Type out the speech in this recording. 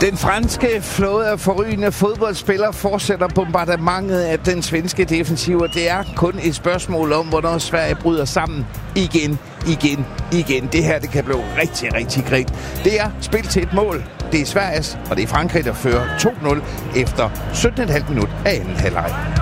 Den franske flåde af forrygende fodboldspillere fortsætter bombardementet af den svenske defensiv, og det er kun et spørgsmål om, hvornår Sverige bryder sammen igen. Det her, det kan blive rigtig, rigtig grint. Det er spil til et mål. Det er Sveriges, og det er Frankrig, der fører 2-0 efter 17,5 minut af anden halvleg.